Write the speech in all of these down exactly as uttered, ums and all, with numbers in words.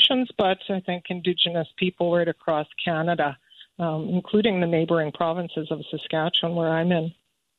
Nations, but I think Indigenous people right across Canada, um, including the neighboring provinces of Saskatchewan, where I'm in.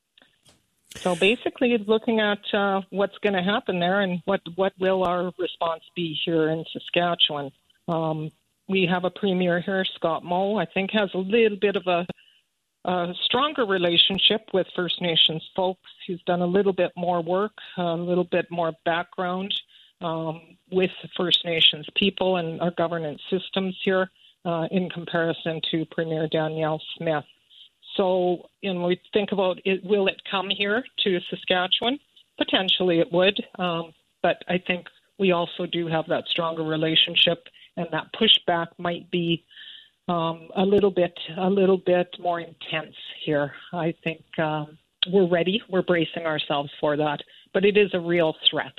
So basically, it's looking at uh, what's going to happen there and what, what will our response be here in Saskatchewan. Um, we have a premier here, Scott Moe, I think has a little bit of a, a stronger relationship with First Nations folks. He's done a little bit more work, a little bit more background um, with First Nations people and our governance systems here uh, in comparison to Premier Danielle Smith. So, you know, we think about it, will it come here to Saskatchewan? Potentially it would, um, but I think we also do have that stronger relationship, and that pushback might be um, a little bit, a little bit more intense here. I think um, we're ready, we're bracing ourselves for that, but it is a real threat.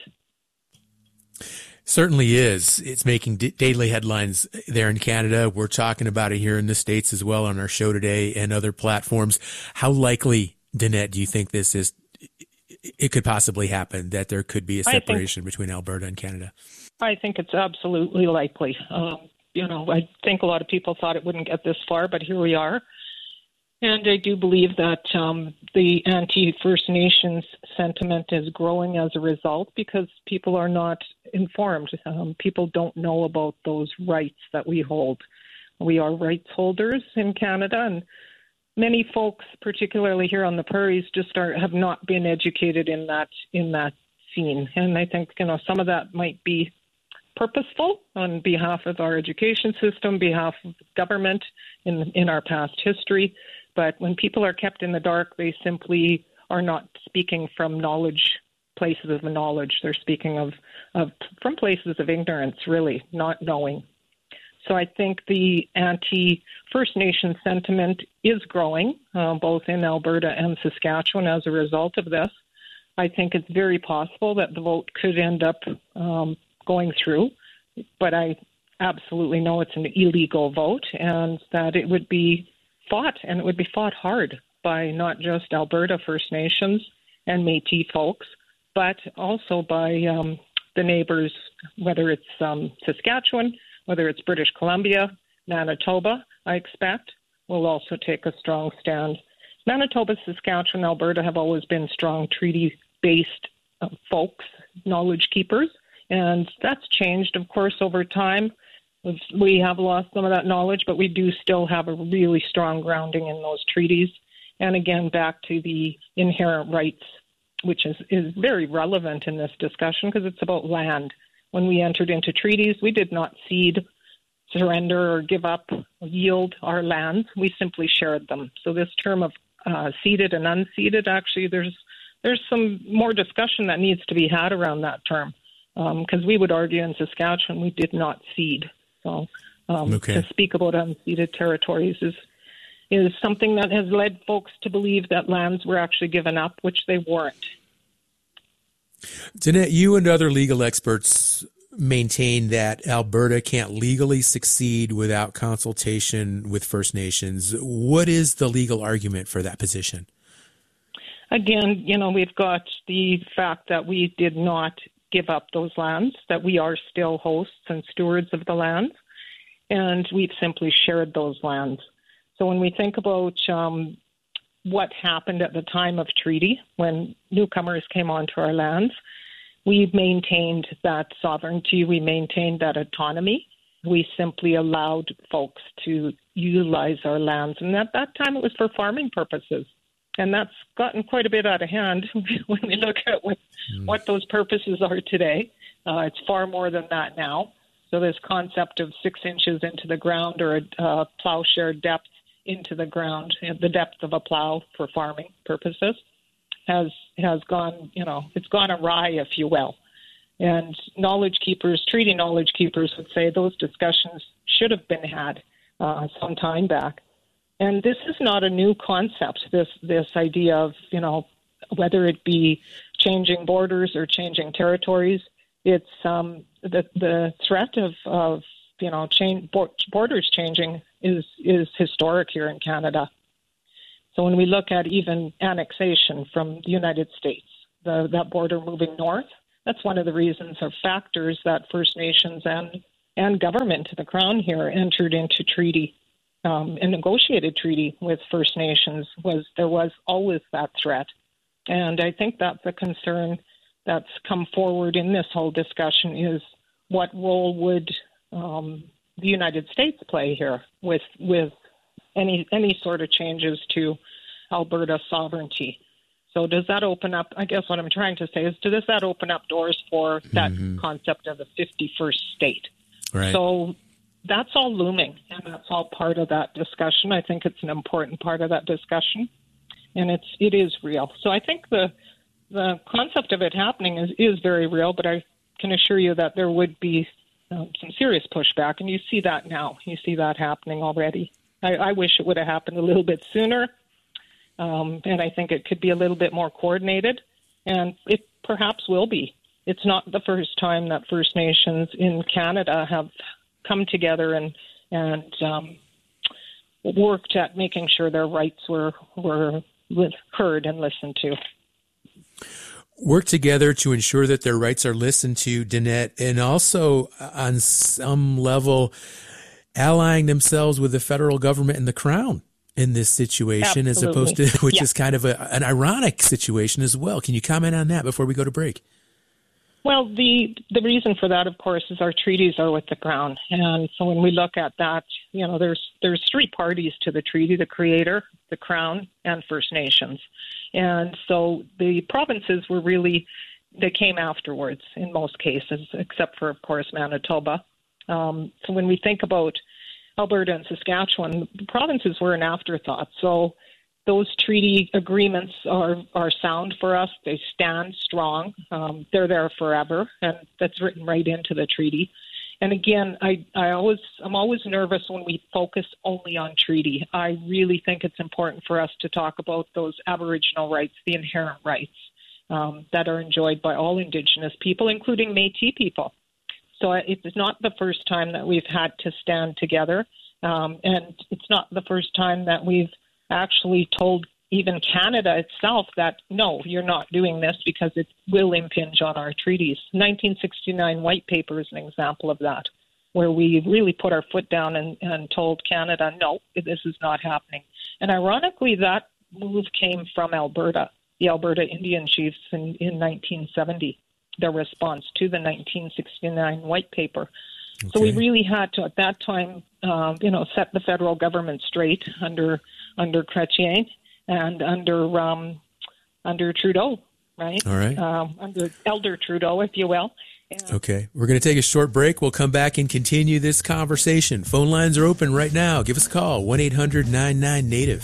Certainly is. It's making d- daily headlines there in Canada. We're talking about it here in the States as well on our show today and other platforms. How likely, Danette, do you think this is? It could possibly happen that there could be a separation think, between Alberta and Canada. I think it's absolutely likely. Um, you know, I think a lot of people thought it wouldn't get this far, but here we are. And I do believe that um, the anti-First Nations sentiment is growing as a result because people are not informed. Um, people don't know about those rights that we hold. We are rights holders in Canada, and many folks, particularly here on the prairies, just are, have not been educated in that in that scene. And I think, you know, some of that might be purposeful on behalf of our education system, behalf of government in in our past history. But when people are kept in the dark, they simply are not speaking from knowledge, places of knowledge. They're speaking of, of from places of ignorance, really, not knowing. So I think the anti-First Nation sentiment is growing, uh, both in Alberta and Saskatchewan as a result of this. I think it's very possible that the vote could end up um, going through, but I absolutely know it's an illegal vote and that it would be fought, and it would be fought hard by not just Alberta First Nations and Métis folks, but also by um, the neighbors, whether it's um, Saskatchewan, whether it's British Columbia, Manitoba, I expect, will also take a strong stand. Manitoba, Saskatchewan, Alberta have always been strong treaty-based uh, folks, knowledge keepers, and that's changed, of course, over time. We have lost some of that knowledge, but we do still have a really strong grounding in those treaties. And again, back to the inherent rights, which is, is very relevant in this discussion because it's about land. When we entered into treaties, we did not cede, surrender, or give up, or yield our lands. We simply shared them. So this term of uh, ceded and unceded, actually, there's there's some more discussion that needs to be had around that term because um, we would argue in Saskatchewan we did not cede. So um, okay. to speak about unceded territories is is something that has led folks to believe that lands were actually given up, which they weren't. Danette, you and other legal experts maintain that Alberta can't legally succeed without consultation with First Nations. What is the legal argument for that position? Again, you know, we've got the fact that we did not give up those lands, that we are still hosts and stewards of the lands, and we've simply shared those lands. So when we think about um, what happened at the time of treaty, when newcomers came onto our lands, we maintained that sovereignty, we maintained that autonomy. We simply allowed folks to utilize our lands, and at that time it was for farming purposes. And that's gotten quite a bit out of hand when we look at what, mm. what those purposes are today. Uh, it's far more than that now. So this concept of six inches into the ground or a uh, plowshare depth into the ground, the depth of a plow for farming purposes, has has gone, you know, it's gone awry, if you will. And knowledge keepers, treaty knowledge keepers would say those discussions should have been had uh, some time back. And this is not a new concept, this this idea of, you know, whether it be changing borders or changing territories. It's um, the the threat of, of you know, change, borders changing is, is historic here in Canada. So when we look at even annexation from the United States, the, that border moving north, that's one of the reasons or factors that First Nations and and government, the Crown here, entered into treaty, um, a negotiated treaty with First Nations, was there was always that threat. And I think that's a concern that's come forward in this whole discussion is what role would um, the United States play here with with any any sort of changes to Alberta sovereignty. So does that open up, I guess what I'm trying to say is, does that open up doors for that mm-hmm. concept of a fifty-first state? Right. So that's all looming, and that's all part of that discussion. I think it's an important part of that discussion, and it's it is real. So I think the the concept of it happening is, is very real, but I can assure you that there would be um, some serious pushback, and you see that now. You see that happening already. I, I wish it would have happened a little bit sooner, um, and I think it could be a little bit more coordinated, and it perhaps will be. It's not the first time that First Nations in Canada have come together and and um, worked at making sure their rights were were heard and listened to. Work together to ensure that their rights are listened to, Danette, and also on some level allying themselves with the federal government and the Crown in this situation, Absolutely. as opposed to, which yeah. is kind of a, an ironic situation as well. Can you comment on that before we go to break? Well, the the reason for that, of course, is our treaties are with the Crown. And so when we look at that, you know, there's there's three parties to the treaty: the Creator, the Crown, and First Nations. And so the provinces were really, they came afterwards in most cases, except for, of course, Manitoba. Um, so when we think about Alberta and Saskatchewan, the provinces were an afterthought. So those treaty agreements are, are sound for us. They stand strong. Um, they're there forever, and that's written right into the treaty. And again, I, I always, I'm always nervous when we focus only on treaty. I really think it's important for us to talk about those Aboriginal rights, the inherent rights um, that are enjoyed by all Indigenous people, including Métis people. So it's not the first time that we've had to stand together, um, and it's not the first time that we've actually told even Canada itself that, no, you're not doing this because it will impinge on our treaties. nineteen sixty-nine White Paper is an example of that, where we really put our foot down and, and told Canada, no, this is not happening. And ironically, that move came from Alberta, the Alberta Indian chiefs in, in nineteen seventy, their response to the nineteen sixty-nine White Paper. Okay. So we really had to, at that time, uh, you know, set the federal government straight under under Chrétien and under um, under Trudeau, right? All right. Um, under Elder Trudeau, if you will. And okay. We're going to take a short break. We'll come back and continue this conversation. Phone lines are open right now. Give us a call, one eight hundred nine nine native.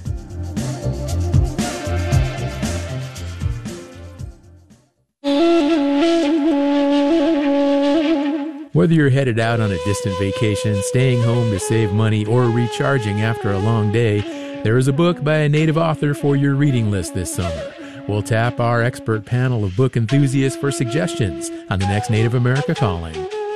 Whether you're headed out on a distant vacation, staying home to save money, or recharging after a long day, there is a book by a Native author for your reading list this summer. We'll tap our expert panel of book enthusiasts for suggestions on the next Native America Calling.